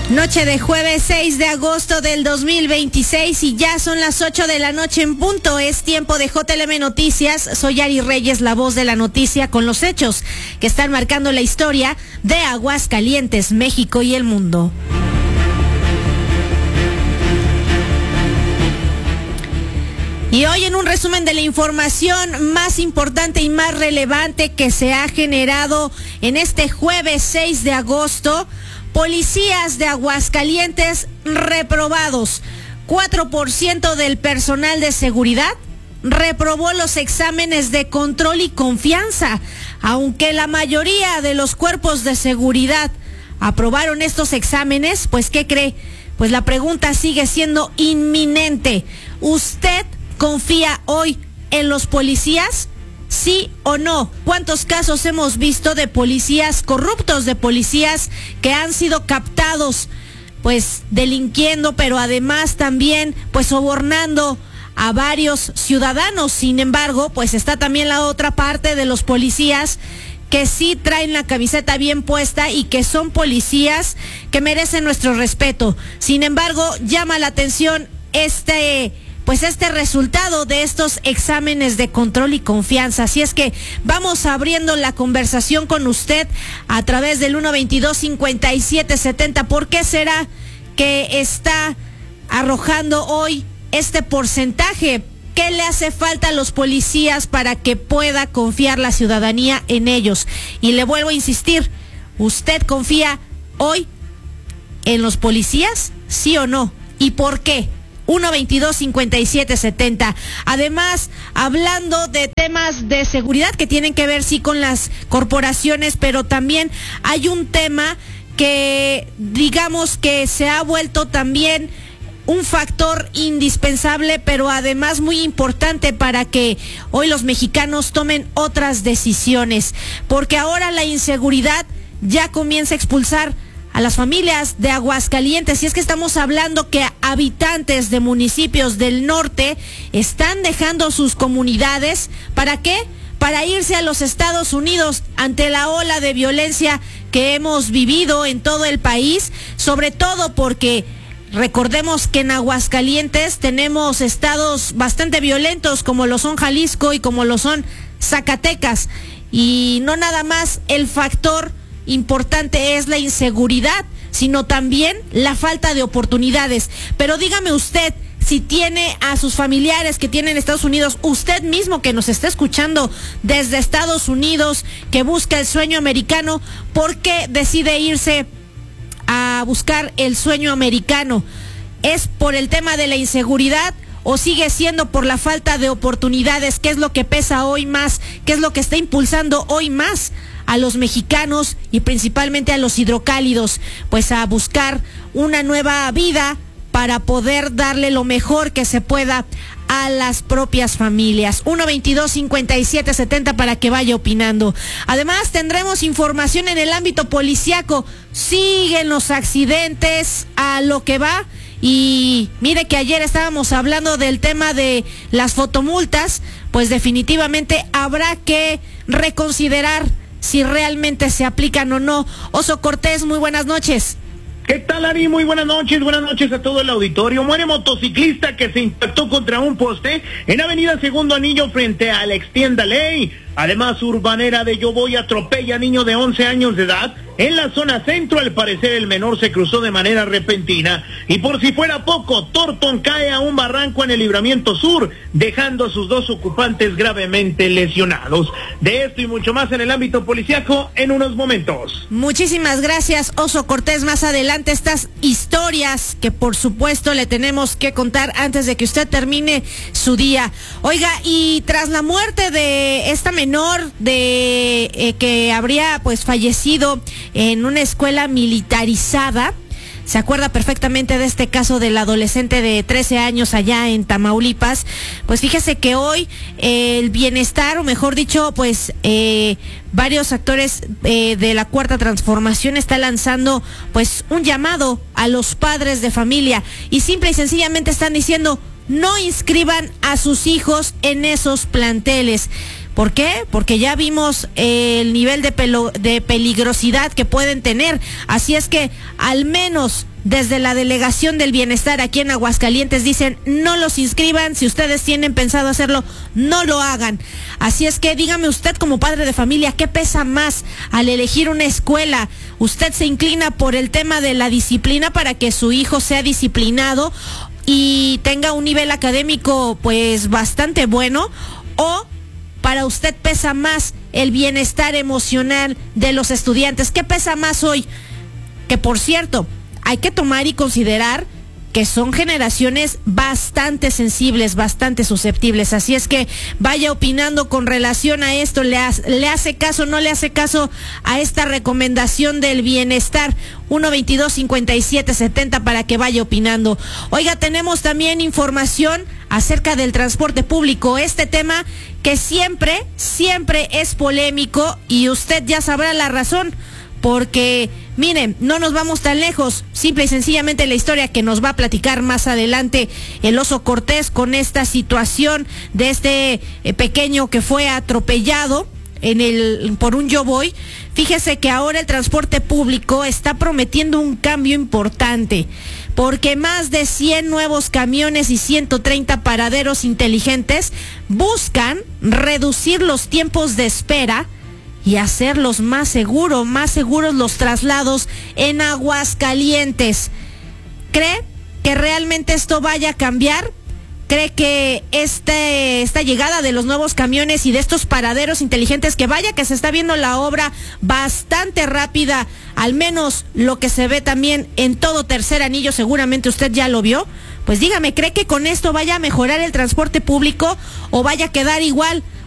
Noche de jueves 6 de agosto del 2026 y ya son las 8 de la noche en punto. Es tiempo de JLM Noticias. Soy Ari Reyes, la voz de la noticia, con los hechos que están marcando la historia de Aguascalientes, México y el mundo. Y hoy en un resumen de la información más importante y más relevante que se ha generado en este jueves 6 de agosto, policías de Aguascalientes reprobados. 4% del personal de seguridad reprobó los exámenes de control y confianza. Aunque la mayoría de los cuerpos de seguridad aprobaron estos exámenes, pues ¿qué cree? Pues la pregunta sigue siendo inminente. ¿Usted confía hoy en los policías? ¿Sí o no? ¿Cuántos casos hemos visto de policías corruptos, de policías que han sido captados pues delinquiendo, pero además también pues sobornando a varios ciudadanos? Sin embargo, pues está también la otra parte de los policías que sí traen la camiseta bien puesta y que son policías que merecen nuestro respeto. Sin embargo, llama la atención este resultado de estos exámenes de control y confianza. Así es que vamos abriendo la conversación con usted a través del 122-5770. ¿Por qué será que está arrojando hoy este porcentaje? ¿Qué le hace falta a los policías para que pueda confiar la ciudadanía en ellos? Y le vuelvo a insistir, ¿usted confía hoy en los policías? ¿Sí o no? ¿Y por qué? 122-5770. Además, hablando de temas de seguridad que tienen que ver sí con las corporaciones, pero también hay un tema que digamos que se ha vuelto también un factor indispensable, pero además muy importante para que hoy los mexicanos tomen otras decisiones, porque ahora la inseguridad ya comienza a expulsar a las familias de Aguascalientes. Y es que estamos hablando que habitantes de municipios del norte están dejando sus comunidades. ¿Para qué? Para irse a los Estados Unidos ante la ola de violencia que hemos vivido en todo el país, sobre todo porque recordemos que en Aguascalientes tenemos estados bastante violentos como lo son Jalisco y como lo son Zacatecas, y no nada más el factor importante es la inseguridad, sino también la falta de oportunidades. Pero dígame usted, si tiene a sus familiares que tienen Estados Unidos, usted mismo que nos está escuchando desde Estados Unidos, que busca el sueño americano, ¿por qué decide irse a buscar el sueño americano? ¿Es por el tema de la inseguridad o sigue siendo por la falta de oportunidades? ¿Qué es lo que pesa hoy más? ¿Qué es lo que está impulsando hoy más a los mexicanos y principalmente a los hidrocálidos? Pues a buscar una nueva vida para poder darle lo mejor que se pueda a las propias familias. 122-5770 para que vaya opinando. Además, tendremos información en el ámbito policiaco. Siguen los accidentes a lo que va. Y mire que ayer estábamos hablando del tema de las fotomultas. Pues definitivamente habrá que reconsiderar si realmente se aplican o no. Oso Cortés, muy buenas noches. ¿Qué tal, Ari? Muy buenas noches a todo el auditorio. Muere motociclista que se impactó contra un poste en Avenida Segundo Anillo frente a la Extienda Ley. Además, urbanera de Yoboy atropella a niño de 11 años de edad en la zona centro. Al parecer el menor se cruzó de manera repentina y por si fuera poco, Torton cae a un barranco en el Libramiento Sur, dejando a sus dos ocupantes gravemente lesionados. De esto y mucho más en el ámbito policiaco en unos momentos. Muchísimas gracias, Oso Cortés. Más adelante estas historias que por supuesto le tenemos que contar antes de que usted termine su día. Oiga, y tras la muerte de esta menor que habría pues fallecido en una escuela militarizada, se acuerda perfectamente de este caso del adolescente de 13 años allá en Tamaulipas. Pues fíjese que hoy el bienestar, o mejor dicho, pues varios actores de la Cuarta Transformación está lanzando pues un llamado a los padres de familia y simple y sencillamente están diciendo: no inscriban a sus hijos en esos planteles. ¿Por qué? Porque ya vimos el nivel de peligrosidad que pueden tener. Así es que al menos desde la Delegación del Bienestar aquí en Aguascalientes dicen, no los inscriban, si ustedes tienen pensado hacerlo, no lo hagan. Así es que dígame usted como padre de familia, ¿qué pesa más al elegir una escuela? ¿Usted se inclina por el tema de la disciplina para que su hijo sea disciplinado y tenga un nivel académico pues bastante bueno, o para usted pesa más el bienestar emocional de los estudiantes? ¿Qué pesa más hoy? Que por cierto, hay que tomar y considerar que son generaciones bastante sensibles, bastante susceptibles. Así es que vaya opinando con relación a esto. ¿Le hace caso, no le hace caso a esta recomendación del bienestar? 122-5770 para que vaya opinando. Oiga, tenemos también información acerca del transporte público. Este tema que siempre es polémico, y usted ya sabrá la razón. Porque, miren, no nos vamos tan lejos, simple y sencillamente la historia que nos va a platicar más adelante el Oso Cortés con esta situación de este pequeño que fue atropellado por un Yo Voy. Fíjese que ahora el transporte público está prometiendo un cambio importante, porque más de 100 nuevos camiones y 130 paraderos inteligentes buscan reducir los tiempos de espera y hacerlos más seguros los traslados en Aguascalientes. ¿Cree que realmente esto vaya a cambiar? ¿Cree que esta llegada de los nuevos camiones y de estos paraderos inteligentes, que vaya que se está viendo la obra bastante rápida, al menos lo que se ve también en todo Tercer Anillo, seguramente usted ya lo vio? Pues dígame, ¿cree que con esto vaya a mejorar el transporte público o vaya a quedar igual